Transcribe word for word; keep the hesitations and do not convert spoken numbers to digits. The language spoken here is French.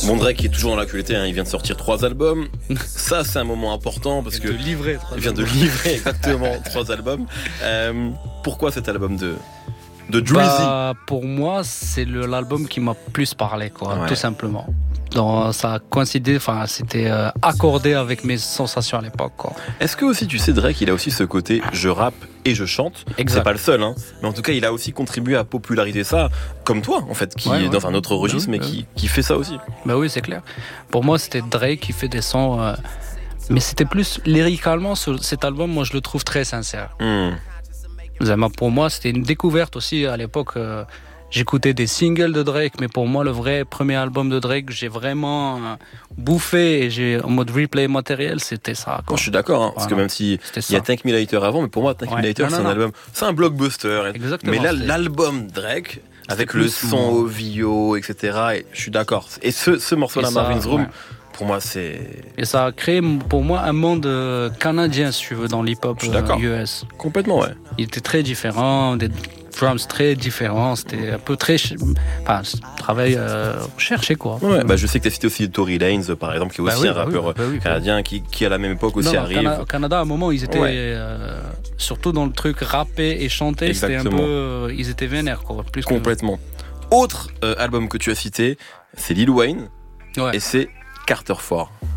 Bon, Drake est toujours dans l'actualité, hein. Il vient de sortir trois albums. Ça, c'est un moment important parce il que. De livrer, il vient de livrer exactement trois albums. Euh, pourquoi cet album de, de Dreezy? Bah, pour moi, c'est le, l'album qui m'a plus parlé, quoi, ouais. tout simplement. Donc, ça a coïncidé, enfin, c'était euh, accordé avec mes sensations à l'époque, quoi. Est-ce que aussi, tu sais, Drake, il a aussi ce côté je rappe et je chante. Exact. C'est pas le seul, hein. Mais en tout cas, il a aussi contribué à populariser ça, comme toi, en fait, qui ouais, est ouais. dans un autre registre, bah, mais bah, qui, qui fait ça aussi. Bah oui, c'est clair. Pour moi, c'était Drake qui fait des sons, euh, mais c'était plus lyricalement, ce, cet album, moi, je le trouve très sincère. Mm. Pour moi, c'était une découverte aussi à l'époque. Euh, J'écoutais des singles de Drake, mais pour moi, le vrai premier album de Drake, j'ai vraiment euh, bouffé et j'ai en mode replay matériel, c'était ça. Quand je suis d'accord, hein, parce voilà. que même si il y a Thank Me Later avant, mais pour moi, Thank ouais. Me Later, non, non, c'est un non. album, c'est un blockbuster. Exactement, mais là, c'est... l'album Drake, avec c'est le son mon... O V O, et cetera, et je suis d'accord. Et ce, ce morceau-là, Marvin's Room, ouais. pour moi, c'est... Et ça a créé pour moi un monde euh, canadien, si tu veux, dans l'hip-hop euh, U S. Complètement, ouais. Il était très différent, des drums très différents, c'était un peu très... Enfin, travail euh, cherché, quoi. Ouais, bah je sais que tu as cité aussi Tory Lanez, par exemple, qui est aussi bah oui, un rappeur bah oui, bah oui, canadien qui, qui, à la même époque aussi non, non, arrive. Cana- Au Canada, à un moment, ils étaient... Ouais. Euh, surtout dans le truc rappé et chanté, Exactement. c'était un peu... Euh, ils étaient vénères, quoi. Plus Complètement. Que... Autre euh, album que tu as cité, c'est Lil Wayne, ouais. et c'est Carter four.